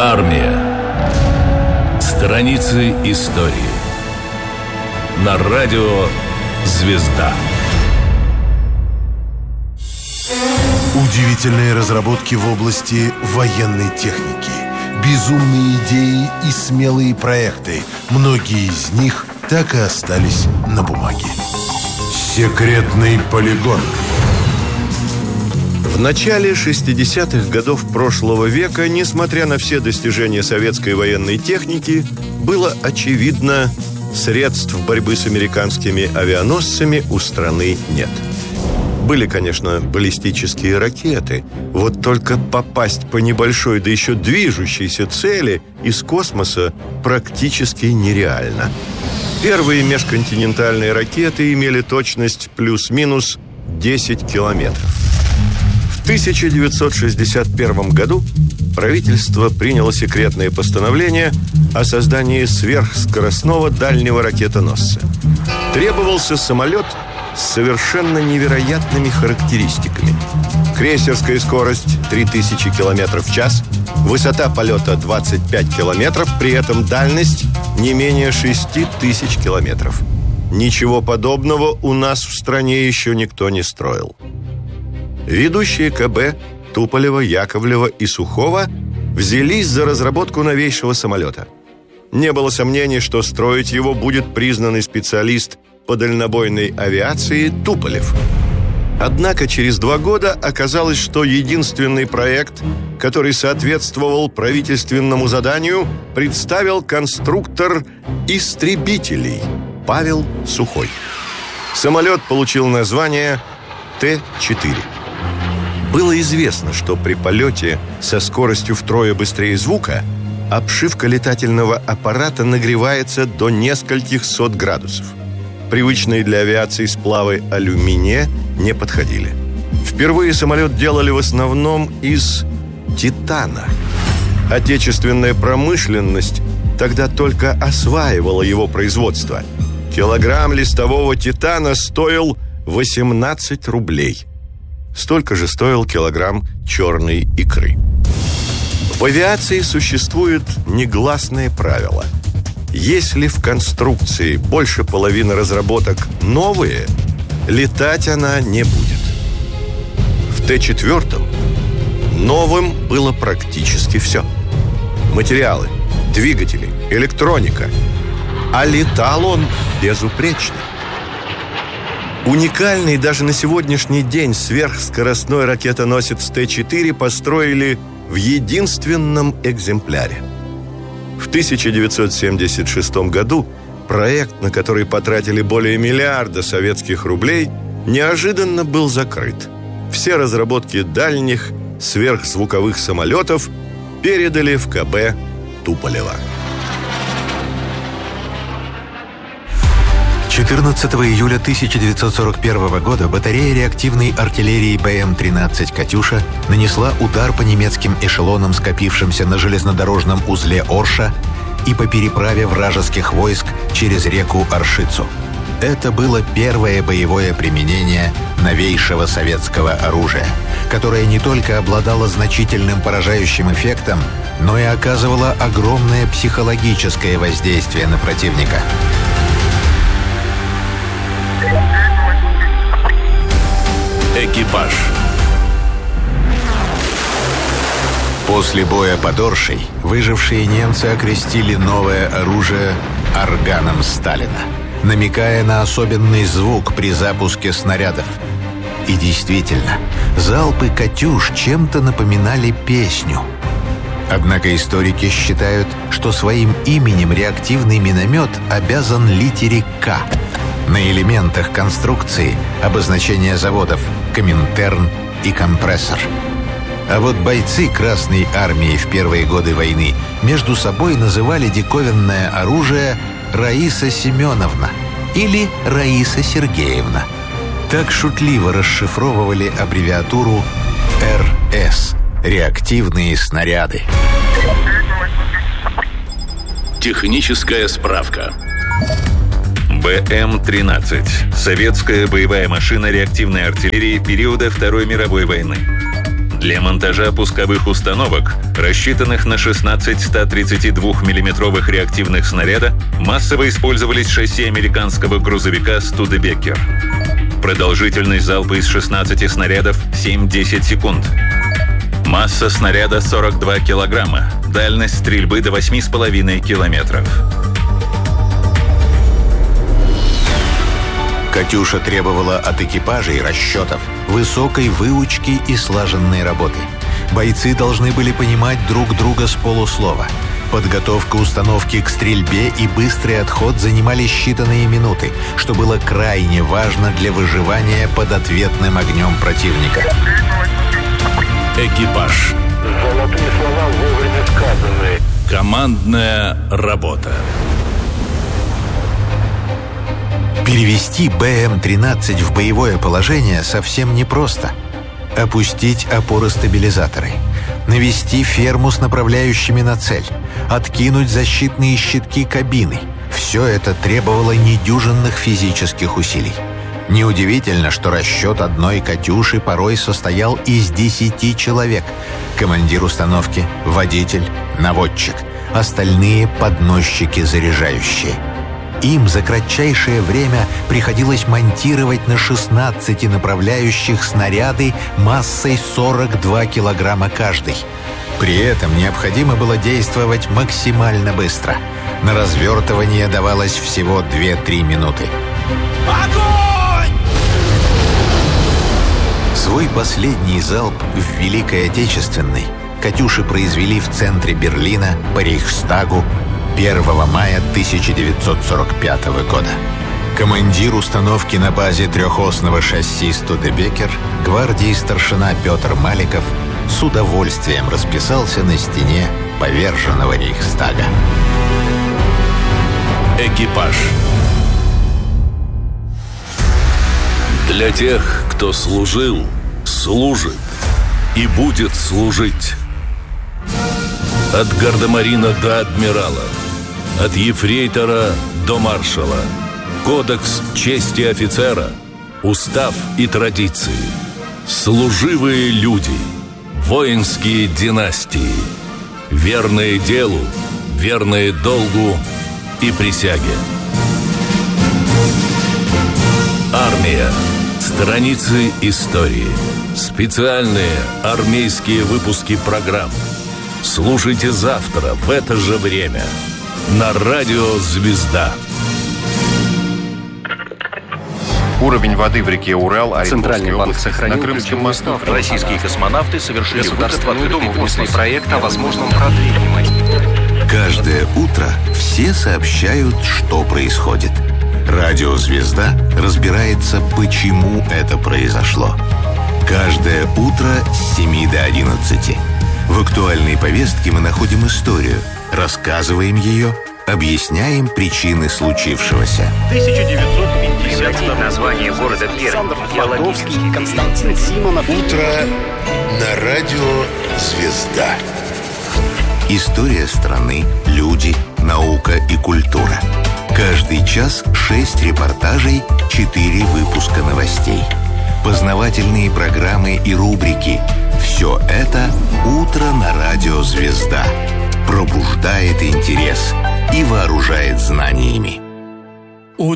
Армия. Страницы истории. На радио «Звезда». Удивительные разработки в области военной техники, безумные идеи и смелые проекты. Многие из них так и остались на бумаге. Секретный полигон. В начале 60-х годов прошлого века, несмотря на все достижения советской военной техники, было очевидно, средств борьбы с американскими авианосцами у страны нет. Были, конечно, баллистические ракеты, вот только попасть по небольшой, да еще движущейся цели из космоса практически нереально. Первые межконтинентальные ракеты имели точность плюс-минус 10 километров. В 1961 году правительство приняло секретное постановление о создании сверхскоростного дальнего ракетоносца. Требовался самолет с совершенно невероятными характеристиками. Крейсерская скорость 3000 км в час, высота полета 25 км, при этом дальность не менее 6000 км. Ничего подобного у нас в стране еще никто не строил. Ведущие КБ Туполева, Яковлева и Сухого взялись за разработку новейшего самолета. Не было сомнений, что строить его будет признанный специалист по дальнобойной авиации Туполев. Однако через 2 года оказалось, что единственный проект, который соответствовал правительственному заданию, представил конструктор истребителей Павел Сухой. Самолет получил название Т-4. Было известно, что при полете со скоростью втрое быстрее звука обшивка летательного аппарата нагревается до нескольких сот градусов. Привычные для авиации сплавы алюминия не подходили. Впервые самолет делали в основном из титана. Отечественная промышленность тогда только осваивала его производство. Килограмм листового титана стоил 18 рублей. Столько же стоил килограмм черной икры. В авиации существует негласное правило. Если в конструкции больше половины разработок новые, летать она не будет. В Т-4 новым было практически все. Материалы, двигатели, электроника. А летал он безупречно. Уникальный даже на сегодняшний день сверхскоростной ракетоносец Т-4 построили в единственном экземпляре. В 1976 году проект, на который потратили более миллиарда советских рублей, неожиданно был закрыт. Все разработки дальних сверхзвуковых самолетов передали в КБ Туполева. 14 июля 1941 года батарея реактивной артиллерии БМ-13 «Катюша» нанесла удар по немецким эшелонам, скопившимся на железнодорожном узле Орша и по переправе вражеских войск через реку Оршицу. Это было первое боевое применение новейшего советского оружия, которое не только обладало значительным поражающим эффектом, но и оказывало огромное психологическое воздействие на противника. Экипаж. После боя под Оршей выжившие немцы окрестили новое оружие органом Сталина, намекая на особенный звук при запуске снарядов. И действительно, залпы «Катюш» чем-то напоминали песню. Однако историки считают, что своим именем реактивный миномет обязан литере «К». На элементах конструкции обозначения заводов «Коминтерн» и «Компрессор». А вот бойцы Красной Армии в первые годы войны между собой называли диковинное оружие «Раиса Семеновна» или «Раиса Сергеевна». Так шутливо расшифровывали аббревиатуру РС – реактивные снаряды. Техническая справка. БМ-13 – советская боевая машина реактивной артиллерии периода Второй мировой войны. Для монтажа пусковых установок, рассчитанных на 16 132-мм реактивных снаряда, массово использовались шасси американского грузовика «Студебекер». Продолжительность залпа из 16 снарядов – 7-10 секунд. Масса снаряда – 42 килограмма. Дальность стрельбы до 8,5 километров. «Катюша» требовала от экипажей расчетов, высокой выучки и слаженной работы. Бойцы должны были понимать друг друга с полуслова. Подготовка установки к стрельбе и быстрый отход занимали считанные минуты, что было крайне важно для выживания под ответным огнем противника. Экипаж. Золотые слова вовремя сказаны. Командная работа. Перевести БМ-13 в боевое положение совсем непросто. Опустить опоростабилизаторы, навести ферму с направляющими на цель, откинуть защитные щитки кабины. Все это требовало недюжинных физических усилий. Неудивительно, что расчет одной «Катюши» порой состоял из 10 человек. Командир установки, водитель, наводчик. Остальные — подносчики-заряжающие. Им за кратчайшее время приходилось монтировать на 16 направляющих снаряды массой 42 килограмма каждый. При этом необходимо было действовать максимально быстро. На развертывание давалось всего 2-3 минуты. Огонь! Свой последний залп в Великой Отечественной «Катюши» произвели в центре Берлина по Рейхстагу 1 мая 1945 года. Командир установки на базе трехосного шасси «Студебекер», гвардии старшина Петр Маликов, с удовольствием расписался на стене поверженного Рейхстага. Экипаж. Для тех, кто служил, служит и будет служить. От гардемарина до адмирала, от ефрейтора до маршала. Кодекс чести офицера, устав и традиции. Служивые люди, воинские династии. Верные делу, верные долгу и присяге. Армия. Страницы истории. Специальные армейские выпуски программ. Слушайте завтра в это же время на радио «Звезда». Уровень воды в реке Урал, Центральный банк сохранил на Крымском мосту. Российские космонавты совершили государственную думу внесли проект о возможном продлении. Каждое утро все сообщают, что происходит. Радио «Звезда» разбирается, почему это произошло. Каждое утро с 7 до 11. В актуальной повестке мы находим историю, рассказываем ее, объясняем причины случившегося. 1950 название города Пермь. Константин Симонов. Утро на радио «Звезда». История страны, люди, наука и культура. Каждый час 6 репортажей, 4 выпуска новостей. Познавательные программы и рубрики. Все это «Утро на радио «Звезда». Пробуждает интерес и вооружает знаниями.